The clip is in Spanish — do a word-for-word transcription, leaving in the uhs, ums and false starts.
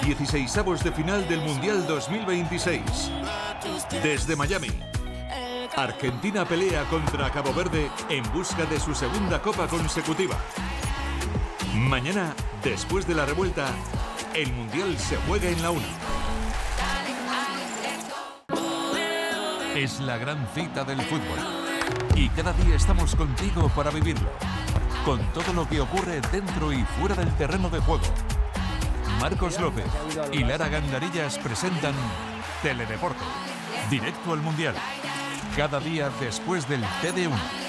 dieciseisavos de final del Mundial dos mil veintiséis. Desde Miami, Argentina pelea contra Cabo Verde en busca de su segunda copa consecutiva. Mañana, después de la revuelta, el Mundial se juega en la una. Es la gran cita del fútbol. Y cada día estamos contigo para vivirlo. Con todo lo que ocurre dentro y fuera del terreno de juego. Marcos López y Lara Gandarillas presentan Teledeporte. Directo al Mundial. Cada día después del T D uno.